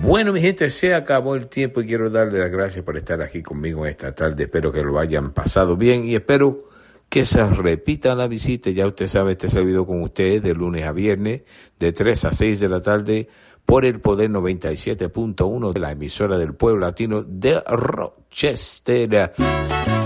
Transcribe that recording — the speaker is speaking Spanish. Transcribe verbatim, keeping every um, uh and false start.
Bueno, mi gente, se acabó el tiempo y quiero darle las gracias por estar aquí conmigo esta tarde. Espero que lo hayan pasado bien y espero que se repita la visita. Ya usted sabe, este servidor con ustedes de lunes a viernes, de tres a seis de la tarde, por el Poder noventa y siete punto uno de la emisora del pueblo latino de Rochester.